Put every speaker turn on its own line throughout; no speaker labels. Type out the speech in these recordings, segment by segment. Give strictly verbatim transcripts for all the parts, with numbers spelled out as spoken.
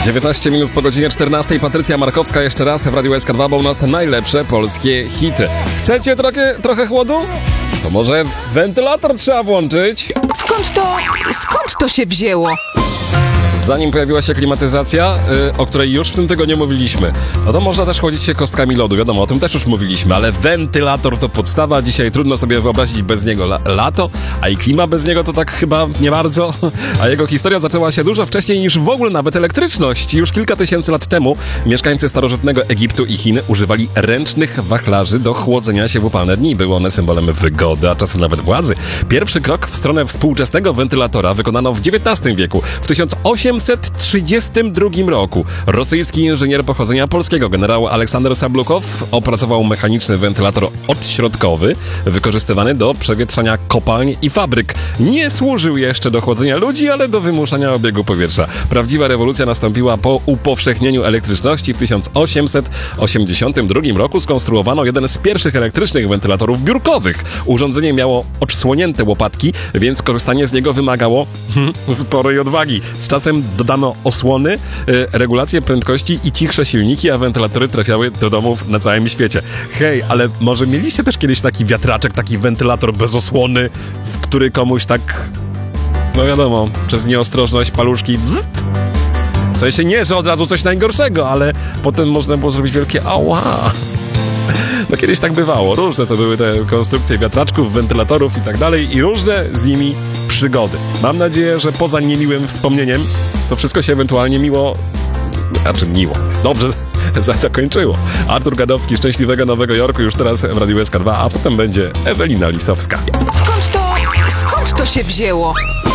dziewiętnaście minut po godzinie czternastej. Patrycja Markowska jeszcze raz w Radiu S K dwa, bo u nas najlepsze polskie hity. Chcecie trochę, trochę chłodu? To może wentylator trzeba włączyć?
Skąd to, skąd to się wzięło?
Zanim pojawiła się klimatyzacja, yy, o której już w tym tygodniu mówiliśmy, no to można też chłodzić się kostkami lodu, wiadomo, o tym też już mówiliśmy, ale wentylator to podstawa, dzisiaj trudno sobie wyobrazić bez niego la- lato, a i klima bez niego to tak chyba nie bardzo, a jego historia zaczęła się dużo wcześniej niż w ogóle nawet elektryczność. Już kilka tysięcy lat temu mieszkańcy starożytnego Egiptu i Chin używali ręcznych wachlarzy do chłodzenia się w upalne dni. Były one symbolem wygody, a czasem nawet władzy. Pierwszy krok w stronę współczesnego wentylatora wykonano w dziewiętnastym wieku. W tysiąc osiemset trzydziestym drugim roku rosyjski inżynier pochodzenia polskiego, generał Aleksander Sablukow, opracował mechaniczny wentylator odśrodkowy, wykorzystywany do przewietrzania kopalń i fabryk. Nie służył jeszcze do chłodzenia ludzi, ale do wymuszania obiegu powietrza. Prawdziwa rewolucja nastąpiła po upowszechnieniu elektryczności. W tysiąc osiemset osiemdziesiątym drugim roku skonstruowano jeden z pierwszych elektrycznych wentylatorów biurkowych. Urządzenie miało odsłonięte łopatki, więc korzystanie z niego wymagało hmm, sporej odwagi. Z czasem dodano osłony, y, regulację prędkości i cichsze silniki, a wentylatory trafiały do domów na całym świecie. Hej, ale może mieliście też kiedyś taki wiatraczek, taki wentylator bez osłony, w który komuś tak, no wiadomo, przez nieostrożność paluszki bzzt. W sensie nie, że od razu coś najgorszego, ale potem można było zrobić wielkie ała. No kiedyś tak bywało. Różne to były te konstrukcje wiatraczków, wentylatorów i tak dalej i różne z nimi przygody. Mam nadzieję, że poza niemiłym wspomnieniem to wszystko się ewentualnie miło, znaczy miło, dobrze zakończyło. Artur Gadowski, Szczęśliwego Nowego Jorku już teraz w Radiu S K dwa, a potem będzie Ewelina Lisowska.
Skąd to, skąd to się wzięło?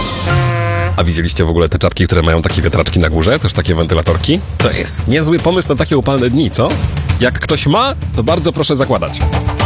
A widzieliście w ogóle te czapki, które mają takie wiatraczki na górze? Też takie wentylatorki? To jest niezły pomysł na takie upalne dni, co? Jak ktoś ma, to bardzo proszę zakładać.